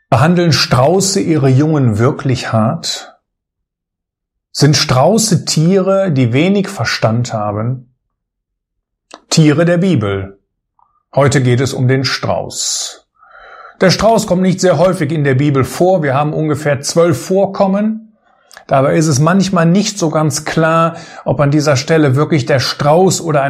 Behandeln Strauße ihre Jungen wirklich hart? Sind Strauße Tiere, die wenig Verstand haben? Tiere der Bibel. Heute geht es um den Strauß. Der Strauß kommt nicht sehr häufig in der Bibel vor. Wir haben ungefähr 12 Vorkommen. Dabei ist es manchmal nicht so ganz klar, ob an dieser Stelle wirklich der Strauß oder